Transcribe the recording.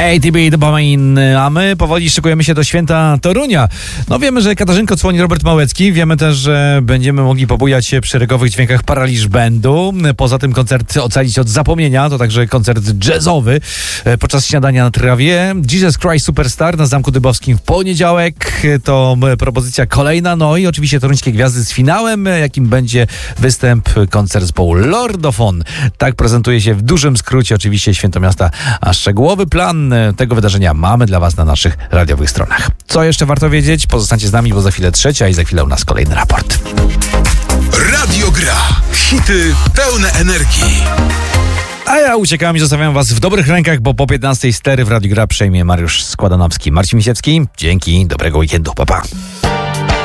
ATB Dopamin, a my powoli szykujemy się do święta Torunia. No wiemy, że Katarzynko odsłoni Robert Małecki. Wiemy też, że będziemy mogli pobujać się przy regowych dźwiękach Paraliż Bandu. Poza tym koncert Ocalić od zapomnienia, to także koncert jazzowy podczas śniadania na trawie. Jesus Christ Superstar na Zamku Dybowskim w poniedziałek. To propozycja kolejna. No i oczywiście toruńskie gwiazdy z finałem, jakim będzie występ koncert zespołu Lordofon. Tak prezentuje się w dużym skrócie oczywiście Święto Miasta, a szczegółowy plan tego wydarzenia mamy dla Was na naszych radiowych stronach. Co jeszcze warto wiedzieć? Pozostańcie z nami, bo za chwilę trzecia i za chwilę u nas kolejny raport. Radio Gra. Hity pełne energii. A ja uciekam i zostawiam Was w dobrych rękach, bo po 15 stery w Radio Gra przejmie Mariusz Składanowski. Marcin Misiewski, dzięki, dobrego weekendu, pa pa.